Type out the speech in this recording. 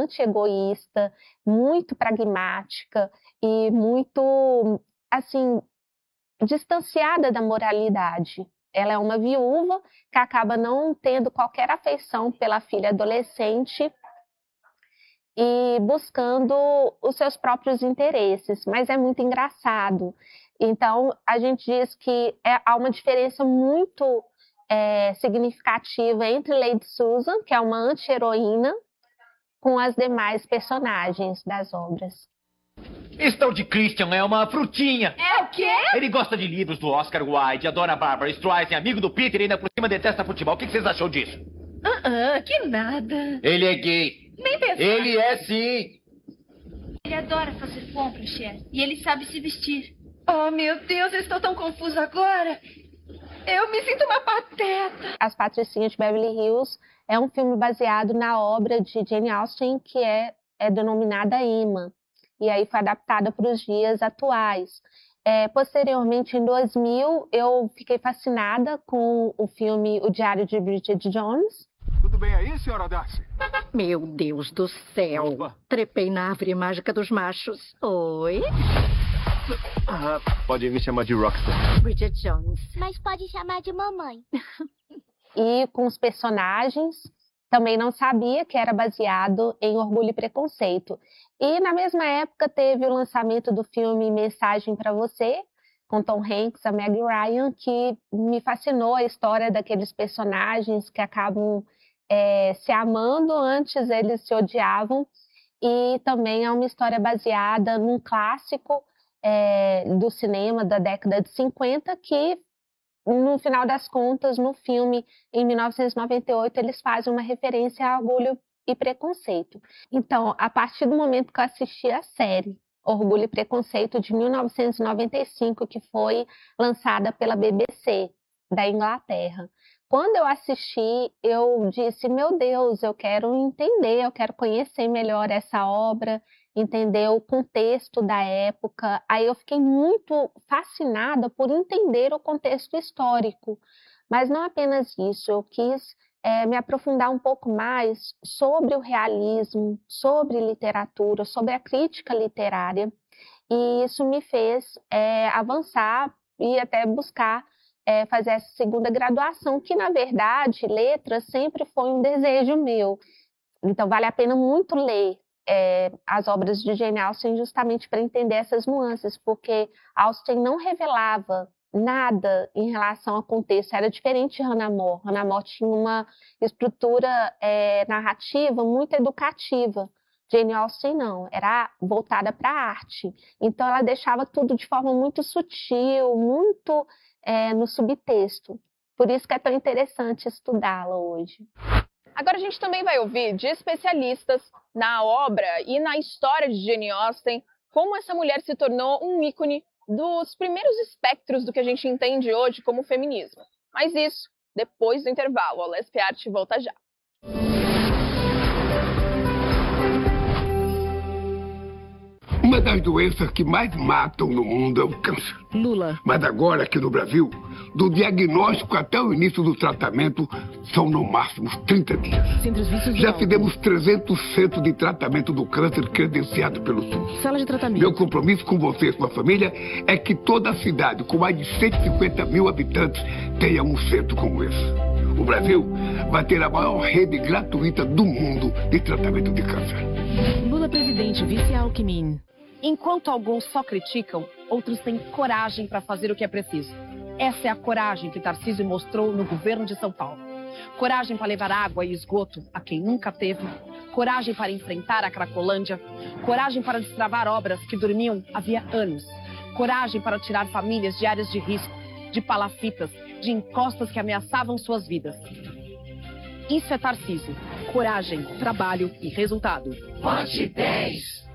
bastante egoísta, muito pragmática e muito, assim, distanciada da moralidade. Ela é uma viúva que acaba não tendo qualquer afeição pela filha adolescente e buscando os seus próprios interesses, mas é muito engraçado. Então, a gente diz que há uma diferença muito significativa entre Lady Susan, que é uma anti-heroína, com as demais personagens das obras. Esse tal de Christian é uma frutinha. É o quê? Ele gosta de livros do Oscar Wilde, adora a Barbara Streisand, amigo do Peter e ainda por cima detesta futebol. O que vocês acham disso? Que nada. Ele é gay. Nem pensar. Ele é sim. Ele adora fazer compras, Cher. E ele sabe se vestir. Oh, meu Deus, eu estou tão confusa agora. Eu me sinto uma pateta. As Patricinhas de Beverly Hills é um filme baseado na obra de Jane Austen, que é denominada Emma. E aí foi adaptada para os dias atuais. Posteriormente, em 2000, eu fiquei fascinada com o filme O Diário de Bridget Jones. Tudo bem aí, senhora Darcy? Meu Deus do céu. Opa. Trepei na árvore mágica dos machos. Oi? Pode me chamar de Rockstar. Bridget Jones. Mas pode chamar de mamãe. E com os personagens, também não sabia que era baseado em Orgulho e Preconceito. E na mesma época teve o lançamento do filme Mensagem para Você, com Tom Hanks, a Meg Ryan, que me fascinou a história daqueles personagens que acabam se amando, antes eles se odiavam. E também é uma história baseada num clássico do cinema da década de 50, que no final das contas, no filme, em 1998, eles fazem uma referência a Orgulho e Preconceito. Então, a partir do momento que eu assisti a série Orgulho e Preconceito de 1995, que foi lançada pela BBC da Inglaterra, quando eu assisti, eu disse, meu Deus, eu quero entender, eu quero conhecer melhor essa obra, entender o contexto da época. Aí eu fiquei muito fascinada por entender o contexto histórico. Mas não apenas isso, eu quis me aprofundar um pouco mais sobre o realismo, sobre literatura, sobre a crítica literária. E isso me fez avançar e até buscar fazer essa segunda graduação, que, na verdade, letras sempre foi um desejo meu. Então, vale a pena muito ler as obras de Jane Austen justamente para entender essas nuances, porque Austen não revelava nada em relação ao contexto, era diferente de Hannah More. Hannah More tinha uma estrutura narrativa muito educativa. Jane Austen não, era voltada para a arte. Então, ela deixava tudo de forma muito sutil, muito no subtexto. Por isso que é tão interessante estudá-la hoje. Agora a gente também vai ouvir de especialistas na obra e na história de Jane Austen, como essa mulher se tornou um ícone dos primeiros espectros do que a gente entende hoje como feminismo. Mas isso, depois do intervalo. A Lespe Arte volta já. Uma das doenças que mais matam no mundo é o câncer. Lula. Mas agora, aqui no Brasil, do diagnóstico até o início do tratamento, são no máximo 30 dias. Já fizemos 300 centros de tratamento do câncer credenciados pelo SUS. Sala de tratamento. Meu compromisso com você e sua família é que toda a cidade, com mais de 150 mil habitantes, tenha um centro como esse. O Brasil vai ter a maior rede gratuita do mundo de tratamento de câncer. Lula presidente, vice Alckmin. Enquanto alguns só criticam, outros têm coragem para fazer o que é preciso. Essa é a coragem que Tarcísio mostrou no governo de São Paulo. Coragem para levar água e esgoto a quem nunca teve. Coragem para enfrentar a Cracolândia. Coragem para destravar obras que dormiam havia anos. Coragem para tirar famílias de áreas de risco, de palafitas, de encostas que ameaçavam suas vidas. Isso é Tarcísio. Coragem, trabalho e resultado. Vote 10!